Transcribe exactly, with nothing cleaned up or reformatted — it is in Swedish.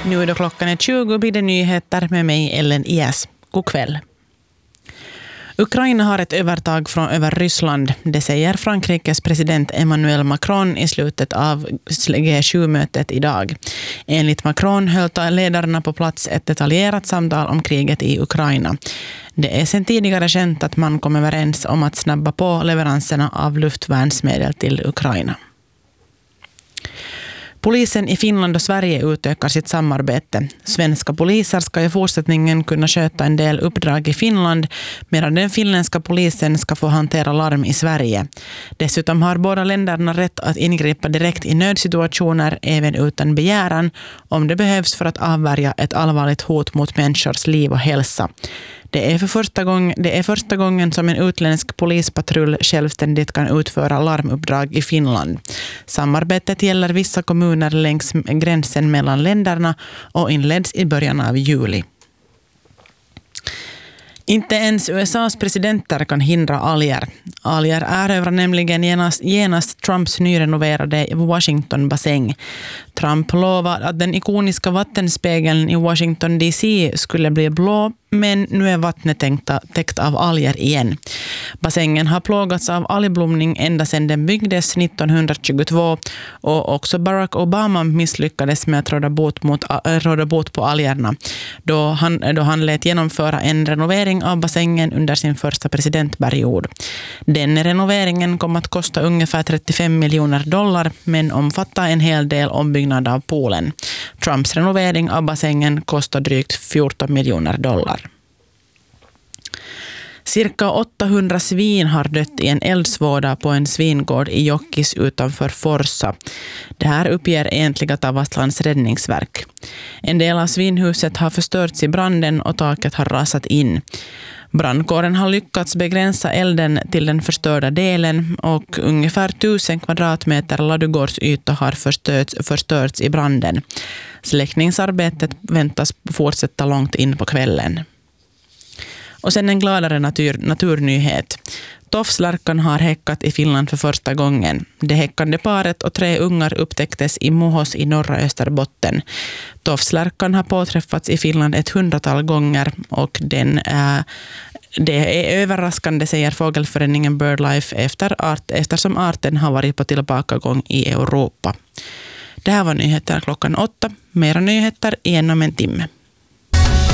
Nu då klockan är tjugo blir det nyheter med mig Ellen Ias. God kväll. Ukraina har ett övertag från över Ryssland. Det säger Frankrikes president Emmanuel Macron i slutet av G sju-mötet idag. Enligt Macron höll ledarna på plats ett detaljerat samtal om kriget i Ukraina. Det är sedan tidigare känt att man kom överens om att snabba på leveranserna av luftvärnsmedel till Ukraina. Polisen i Finland och Sverige utökar sitt samarbete. Svenska poliser ska i fortsättningen kunna sköta en del uppdrag i Finland, medan den finländska polisen ska få hantera larm i Sverige. Dessutom har båda länderna rätt att ingripa direkt i nödsituationer, även utan begäran, om det behövs för att avvärja ett allvarligt hot mot människors liv och hälsa. Det är, för första gång, det är första gången som en utländsk polispatrull självständigt kan utföra larmuppdrag i Finland. Samarbetet gäller vissa kommuner längs gränsen mellan länderna och inleds i början av juli. Inte ens U S A:s presidenter kan hindra alger. Alger erövrar nämligen genast, genast Trumps nyrenoverade Washington-bassäng. Trump lovade att den ikoniska vattenspegeln i Washington D C skulle bli blå, men nu är vattnet tänkta, täckt av alger igen. Bassängen har plågats av algblomning ända sedan den byggdes nittonhundratjugotvå, och också Barack Obama misslyckades med att råda bot, mot, råda bot på algerna då han, då han lät genomföra en renovering av bassängen under sin första presidentperiod. Den renoveringen kom att kosta ungefär trettiofem miljoner dollar, men omfattar en hel del ombyggnad av poolen. Trumps renovering av bassängen kostar drygt fjorton miljoner dollar. Cirka åttahundra svin har dött i en eldsvåda på en svingård i Jokkis utanför Forsa. Det här uppger Egentliga Tavastlands räddningsverk. En del av svinhuset har förstörts i branden och taket har rasat in. Brandkåren har lyckats begränsa elden till den förstörda delen, och ungefär tusen kvadratmeter ladugårdsyta har förstörts, förstörts i branden. Släckningsarbetet väntas fortsätta långt in på kvällen. Och sen en gladare natur, naturnyhet. Tofslärkan har häckat i Finland för första gången. Det häckande paret och tre ungar upptäcktes i Muhos i norra Österbotten. Tofslärkan har påträffats i Finland ett hundratal gånger, och den är, det är överraskande, säger Fågelföreningen BirdLife, efter art, eftersom arten har varit på tillbakagång i Europa. Det här var nyheter klockan åtta. Mera nyheter igen om en timme.